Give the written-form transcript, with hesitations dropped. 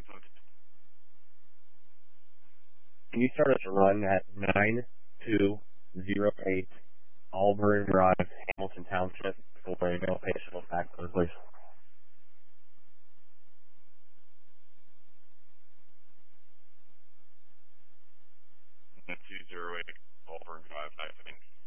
Can you start us a run at 9208 Auburn Drive, Hamilton Township, for a male patient with back pain, please? Auburn Drive, I think.